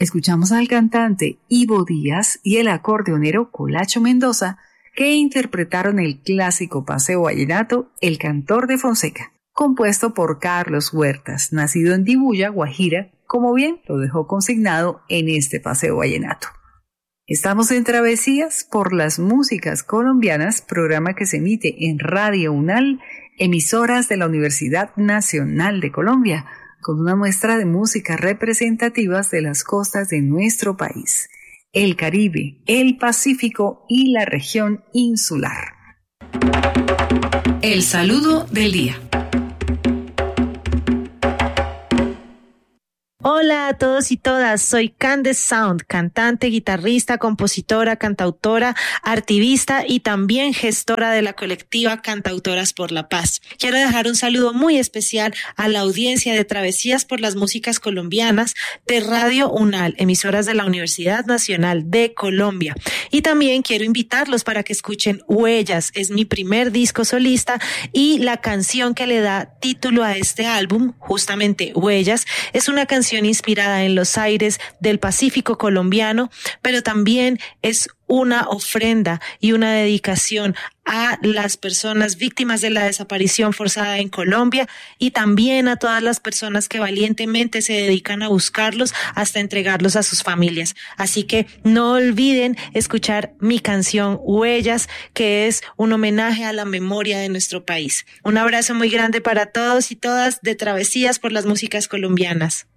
Escuchamos al cantante Ivo Díaz y el acordeonero Colacho Mendoza, que interpretaron el clásico paseo vallenato El Cantor de Fonseca, compuesto por Carlos Huertas, nacido en Dibuya, Guajira, como bien lo dejó consignado en este paseo vallenato. Estamos en Travesías por las Músicas Colombianas, programa que se emite en Radio UNAL, emisoras de la Universidad Nacional de Colombia, con una muestra de músicas representativas de las costas de nuestro país, el Caribe, el Pacífico y la región insular. El saludo del día. Hola a todos y todas, soy Candace Sound, cantante, guitarrista, compositora, cantautora, artivista y también gestora de la colectiva Cantautoras por la Paz. Quiero dejar un saludo muy especial a la audiencia de Travesías por las Músicas Colombianas de Radio UNAL, emisoras de la Universidad Nacional de Colombia. Y también quiero invitarlos para que escuchen Huellas, es mi primer disco solista y la canción que le da título a este álbum, justamente Huellas, es una canción inspirada en los aires del Pacífico colombiano, pero también es una ofrenda y una dedicación a las personas víctimas de la desaparición forzada en Colombia y también a todas las personas que valientemente se dedican a buscarlos hasta entregarlos a sus familias. Así que no olviden escuchar mi canción Huellas, que es un homenaje a la memoria de nuestro país. Un abrazo muy grande para todos y todas de Travesías por las Músicas Colombianas.